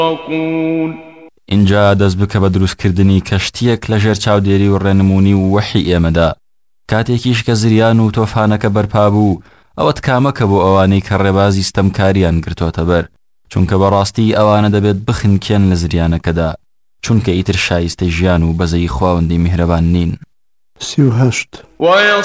اینجا دەست بکە بە دروستکردنی کەشتیەک لەژێر چاودێری و ڕێنمونی و وەحی ئێمەدا کاتێکیش کە زریان و تۆفانەکە بەرپا بوو ئەوەت کامەکە بۆ ئەوانەی کە ڕێبازی ستەمکاریان گرتۆتە بەر چونکە بەڕاستی ئەوانە دەبێت بخنکێن لە زریانەکەدا چونکە ئیتر شایستەی ژیان و بەزەی خواوەندی میهرەبان نین. 38